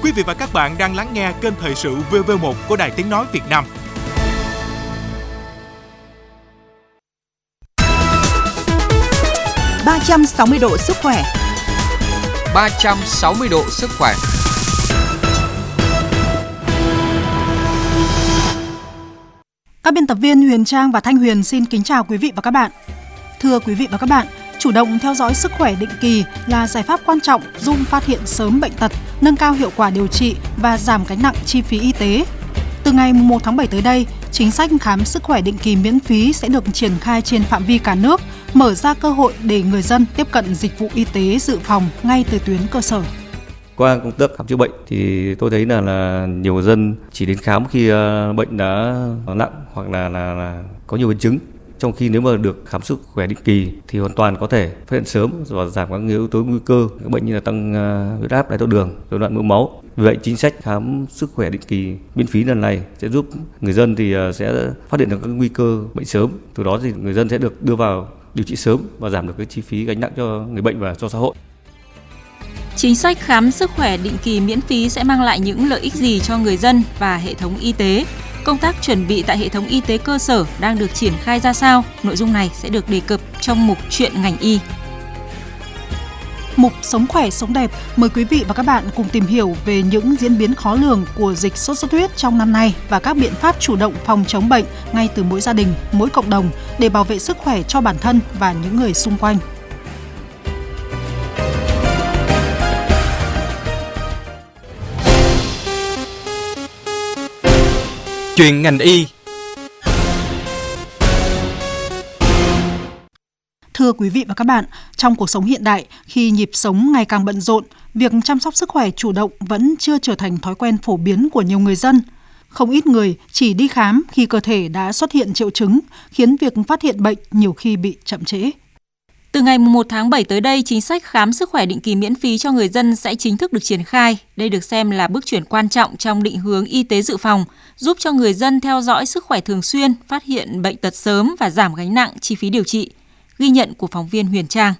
Quý vị và các bạn đang lắng nghe kênh Thời sự VV1 của Đài Tiếng nói Việt Nam. $360 độ sức khỏe. 360 độ sức khỏe. Các biên tập viên Huyền Trang và Thanh Huyền xin kính chào quý vị và các bạn. Thưa quý vị và các bạn, chủ động theo dõi sức khỏe định kỳ là giải pháp quan trọng giúp phát hiện sớm bệnh tật, nâng cao hiệu quả điều trị và giảm gánh nặng chi phí y tế. Từ ngày 1 tháng 7 tới đây, chính sách khám sức khỏe định kỳ miễn phí sẽ được triển khai trên phạm vi cả nước, mở ra cơ hội để người dân tiếp cận dịch vụ y tế dự phòng ngay từ tuyến cơ sở. Qua công tác khám chữa bệnh thì tôi thấy là nhiều người dân chỉ đến khám khi bệnh đã nặng hoặc là có nhiều biến chứng. Trong khi nếu mà được khám sức khỏe định kỳ thì hoàn toàn có thể phát hiện sớm và giảm các yếu tố nguy cơ các bệnh như là tăng huyết áp, đái tháo đường, rối loạn mỡ máu. Vì vậy chính sách khám sức khỏe định kỳ miễn phí lần này sẽ giúp người dân thì sẽ phát hiện được các nguy cơ bệnh sớm. Từ đó thì người dân sẽ được đưa vào điều trị sớm và giảm được cái chi phí gánh nặng cho người bệnh và cho xã hội. Chính sách khám sức khỏe định kỳ miễn phí sẽ mang lại những lợi ích gì cho người dân và hệ thống y tế? Công tác chuẩn bị tại hệ thống y tế cơ sở đang được triển khai ra sao? Nội dung này sẽ được đề cập trong mục Chuyện ngành y. Mục Sống khỏe sống đẹp mời quý vị và các bạn cùng tìm hiểu về những diễn biến khó lường của dịch sốt xuất huyết trong năm nay và các biện pháp chủ động phòng chống bệnh ngay từ mỗi gia đình, mỗi cộng đồng để bảo vệ sức khỏe cho bản thân và những người xung quanh. Chuyện ngành y. Thưa quý vị và các bạn, trong cuộc sống hiện đại, khi nhịp sống ngày càng bận rộn, việc chăm sóc sức khỏe chủ động vẫn chưa trở thành thói quen phổ biến của nhiều người dân. Không ít người chỉ đi khám khi cơ thể đã xuất hiện triệu chứng, khiến việc phát hiện bệnh nhiều khi bị chậm trễ. Từ ngày 1 tháng 7 tới đây, chính sách khám sức khỏe định kỳ miễn phí cho người dân sẽ chính thức được triển khai. Đây được xem là bước chuyển quan trọng trong định hướng y tế dự phòng, giúp cho người dân theo dõi sức khỏe thường xuyên, phát hiện bệnh tật sớm và giảm gánh nặng chi phí điều trị. Ghi nhận của phóng viên Huyền Trang.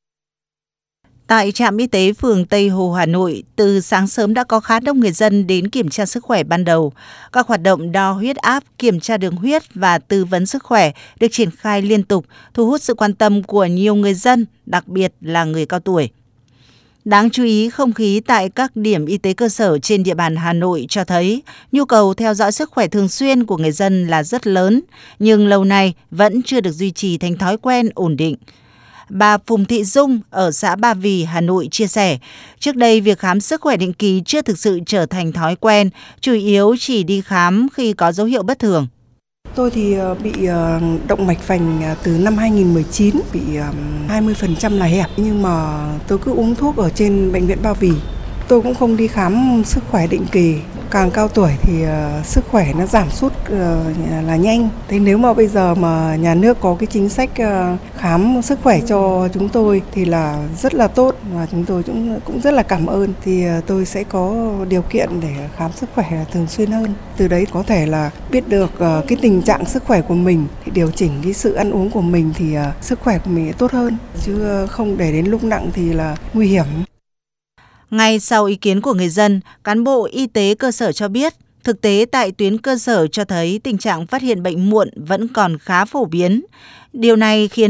Tại trạm y tế phường Tây Hồ, Hà Nội, từ sáng sớm đã có khá đông người dân đến kiểm tra sức khỏe ban đầu. Các hoạt động đo huyết áp, kiểm tra đường huyết và tư vấn sức khỏe được triển khai liên tục, thu hút sự quan tâm của nhiều người dân, đặc biệt là người cao tuổi. Đáng chú ý, không khí tại các điểm y tế cơ sở trên địa bàn Hà Nội cho thấy nhu cầu theo dõi sức khỏe thường xuyên của người dân là rất lớn, nhưng lâu nay vẫn chưa được duy trì thành thói quen ổn định. Bà Phùng Thị Dung ở xã Ba Vì, Hà Nội chia sẻ, trước đây việc khám sức khỏe định kỳ chưa thực sự trở thành thói quen, chủ yếu chỉ đi khám khi có dấu hiệu bất thường. Tôi thì bị động mạch vành từ năm 2019, bị 20% là hẹp, nhưng mà tôi cứ uống thuốc ở trên bệnh viện Ba Vì. Tôi cũng không đi khám sức khỏe định kỳ. Càng cao tuổi thì sức khỏe nó giảm sút là nhanh. Thế nếu mà bây giờ mà nhà nước có cái chính sách khám sức khỏe cho chúng tôi thì là rất là tốt và chúng tôi cũng rất là cảm ơn. Thì tôi sẽ có điều kiện để khám sức khỏe thường xuyên hơn. Từ đấy có thể là biết được cái tình trạng sức khỏe của mình thì điều chỉnh cái sự ăn uống của mình thì sức khỏe của mình tốt hơn. Chứ không để đến lúc nặng thì là nguy hiểm. Ngay sau ý kiến của người dân, cán bộ y tế cơ sở cho biết, thực tế tại tuyến cơ sở cho thấy tình trạng phát hiện bệnh muộn vẫn còn khá phổ biến. Điều này khiến